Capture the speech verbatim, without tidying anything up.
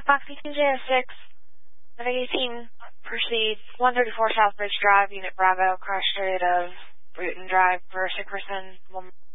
Fox eighteen J S six, Navig eighteen, proceed one thirty-four Southbridge Drive, Unit Bravo, crash straight of Bruton Drive for a sick person.